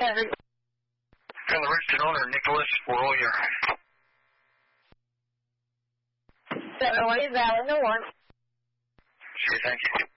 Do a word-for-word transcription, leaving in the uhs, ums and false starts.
Kevin. And the registered owner, Nicholas Royer. seven one is valid, no one. Okay, thank you.